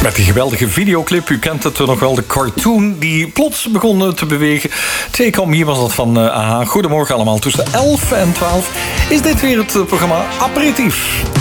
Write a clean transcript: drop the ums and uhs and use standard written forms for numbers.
Met die geweldige videoclip, u kent het nog wel, de cartoon die plots begon te bewegen. Take On Me was dat van AHA. Goedemorgen allemaal, tussen 11 en 12 is dit weer het programma Aperitief.